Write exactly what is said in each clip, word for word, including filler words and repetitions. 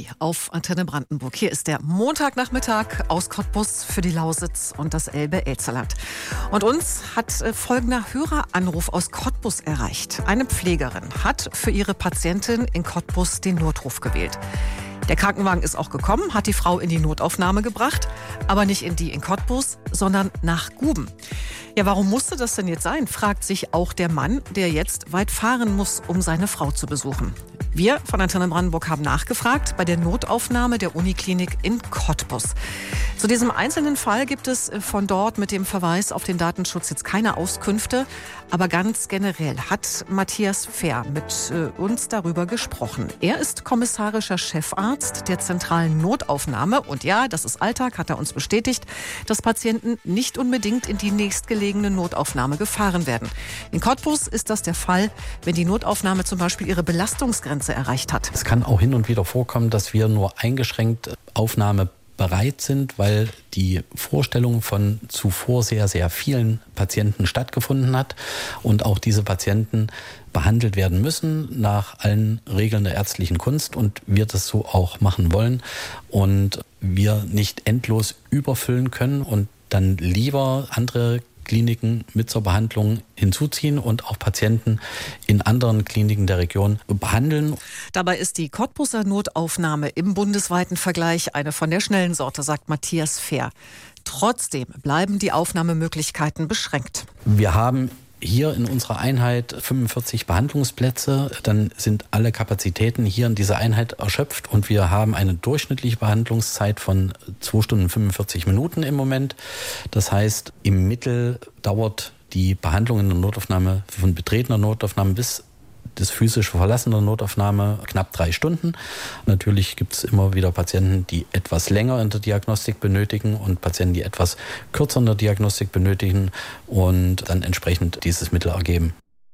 auf Antenne Brandenburg. Hier ist der Montagnachmittag aus Cottbus für die Lausitz und das Elbe-Elsterland. Und uns hat folgender Höreranruf aus Cottbus erreicht. Eine Pflegerin hat für ihre Patientin in Cottbus den Notruf gewählt. Der Krankenwagen ist auch gekommen, hat die Frau in die Notaufnahme gebracht, aber nicht in die in Cottbus, sondern nach Guben. Ja, warum musste das denn jetzt sein, fragt sich auch der Mann, der jetzt weit fahren muss, um seine Frau zu besuchen. Wir von Antenne Brandenburg haben nachgefragt bei der Notaufnahme der Uniklinik in Cottbus. Zu diesem einzelnen Fall gibt es von dort mit dem Verweis auf den Datenschutz jetzt keine Auskünfte. Aber ganz generell hat Matthias Fehr mit uns darüber gesprochen. Er ist kommissarischer Chefarzt der zentralen Notaufnahme. Und ja, das ist Alltag, hat er uns bestätigt, dass Patienten nicht unbedingt in die nächstgelegene Notaufnahme gefahren werden. In Cottbus ist das der Fall, wenn die Notaufnahme zum Beispiel ihre Belastungsgrenze erreicht hat. Es kann auch hin und wieder vorkommen, dass wir nur eingeschränkt aufnahmebereit sind, weil die Vorstellung von zuvor sehr, sehr vielen Patienten stattgefunden hat und auch diese Patienten behandelt werden müssen nach allen Regeln der ärztlichen Kunst und wir das so auch machen wollen und wir nicht endlos überfüllen können und dann lieber andere Kliniken mit zur Behandlung hinzuziehen und auch Patienten in anderen Kliniken der Region behandeln. Dabei ist die Cottbuser Notaufnahme im bundesweiten Vergleich eine von der schnellen Sorte, sagt Matthias Fehr. Trotzdem bleiben die Aufnahmemöglichkeiten beschränkt. Wir haben hier in unserer Einheit fünfundvierzig Behandlungsplätze, dann sind alle Kapazitäten hier in dieser Einheit erschöpft und wir haben eine durchschnittliche Behandlungszeit von zwei Stunden fünfundvierzig Minuten im Moment. Das heißt, im Mittel dauert die Behandlung in der Notaufnahme von betretener Notaufnahme bis das physische Verlassen der Notaufnahme knapp drei Stunden. Natürlich gibt es immer wieder Patienten, die etwas länger in der Diagnostik benötigen und Patienten, die etwas kürzer in der Diagnostik benötigen und dann entsprechend dieses Mittel ergeben.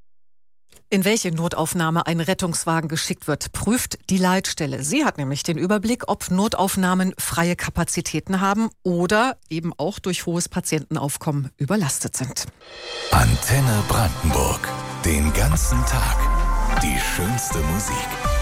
In welche Notaufnahme ein Rettungswagen geschickt wird, prüft die Leitstelle. Sie hat nämlich den Überblick, ob Notaufnahmen freie Kapazitäten haben oder eben auch durch hohes Patientenaufkommen überlastet sind. Antenne Brandenburg. Den ganzen Tag die schönste Musik.